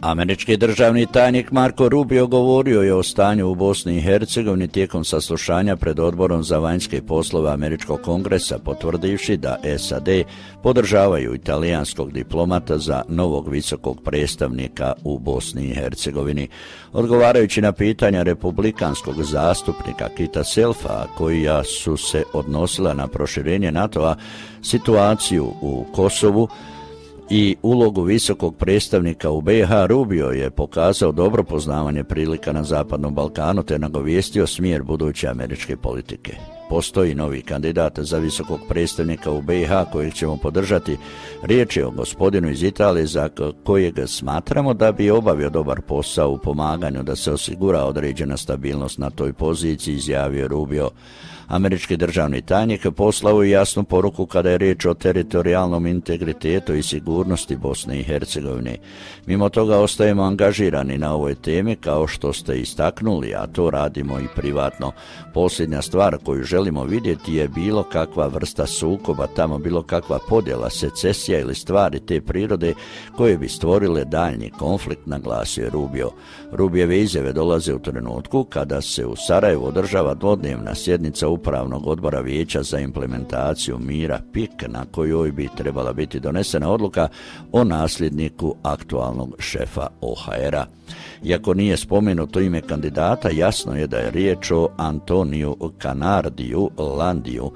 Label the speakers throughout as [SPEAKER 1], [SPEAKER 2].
[SPEAKER 1] Američki državni tajnik Marco Rubio govorio je o stanju u Bosni i Hercegovini tijekom saslušanja pred Odborom za vanjske poslove Američkog kongresa, potvrdivši da SAD podržavaju italijanskog diplomata za novog visokog predstavnika u Bosni i Hercegovini. Odgovarajući na pitanja republikanskog zastupnika Kita Selfa, koja su se odnosila na proširenje NATO-a, situaciju u Kosovu i ulogu visokog predstavnika u BiH, Rubio je pokazao dobro poznavanje prilika na Zapadnom Balkanu te nagovijestio smjer buduće američke politike. Postoji novi kandidat za visokog predstavnika u BiH kojeg ćemo podržati. Riječ je o gospodinu iz Italije za kojeg smatramo da bi obavio dobar posao u pomaganju da se osigura određena stabilnost na toj poziciji, izjavio Rubio. Američki državni tajnik poslao je jasnu poruku kada je riječ o teritorijalnom integritetu i sigurnosti Bosne i Hercegovine. Mimo toga ostajemo angažirani na ovoj temi kao što ste istaknuli, a to radimo i privatno. Posljednja stvar koju želimo vidjeti je bilo kakva vrsta sukoba, tamo bilo kakva podjela, secesija ili stvari te prirode koje bi stvorile daljnji konflikt, naglasio je Rubio. Rubijeve izjave dolaze u trenutku kada se u Sarajevu održava dvodnevna sjednica Upravnog odbora Vijeća za implementaciju mira PIK, na kojoj bi trebala biti donesena odluka o nasljedniku aktualnog šefa OHR-a. Iako nije spomenuto ime kandidata, jasno je da je riječ o Antoniju Canardiju Landiju,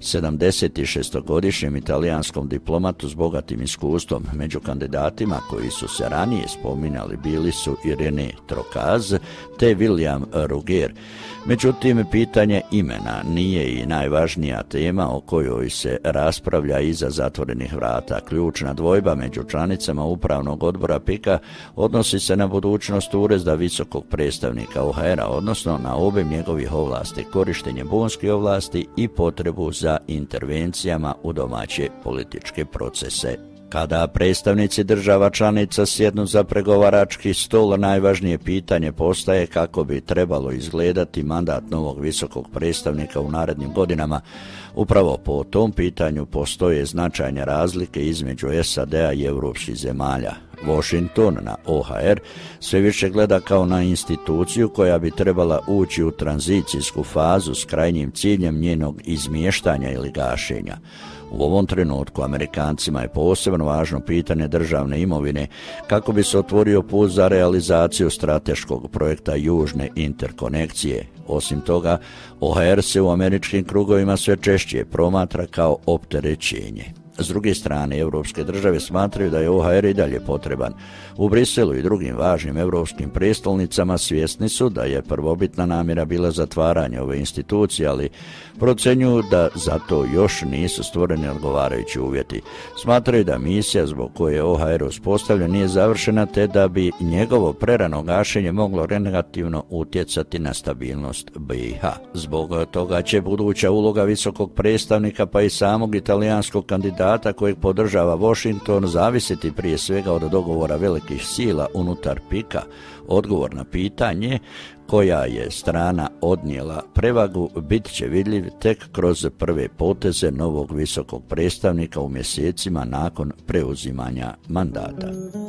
[SPEAKER 1] 76-godišnjem italijanskom diplomatu s bogatim iskustvom. Među kandidatima koji su se ranije spominjali bili su i René Trocaz te William Ruger. Međutim, pitanje imena nije i najvažnija tema o kojoj se raspravlja iza zatvorenih vrata. Ključna dvojba među članicama Upravnog odbora PIK-a odnosi se na budućnost ureda visokog predstavnika OHR-a, odnosno na obim njegovih ovlasti, korištenje bonskih ovlasti i potrebu za intervencijama u domaće političke procese. Kada predstavnici država članica sjednu za pregovarački stol, najvažnije pitanje postaje kako bi trebalo izgledati mandat novog visokog predstavnika u narednim godinama. Upravo po tom pitanju postoje značajne razlike između SAD-a i europskih zemalja. Washington na OHR sve više gleda kao na instituciju koja bi trebala ući u tranzicijsku fazu s krajnjim ciljem njenog izmještanja ili gašenja. U ovom trenutku Amerikancima je posebno važno pitanje državne imovine kako bi se otvorio put za realizaciju strateškog projekta Južne interkonekcije. Osim toga, OHR se u američkim krugovima sve češće promatra kao opterećenje. S druge strane, evropske države smatraju da je OHR i dalje potreban. U Briselu i drugim važnim evropskim prestolnicama svjesni su da je prvobitna namjera bila zatvaranje ove institucije, ali procenjuju da za to još nisu stvoreni odgovarajući uvjeti. Smatraju da misija zbog koje je OHR uspostavljen nije završena, te da bi njegovo prerano gašenje moglo negativno utjecati na stabilnost BiH. Zbog toga će buduća uloga visokog predstavnika pa i samog italijanskog kandidata kojeg podržava Washington zavisiti prije svega od dogovora velikih sila unutar PIK-a. Odgovor na pitanje koja je strana odnijela prevagu bit će vidljiv tek kroz prve poteze novog visokog predstavnika u mjesecima nakon preuzimanja mandata.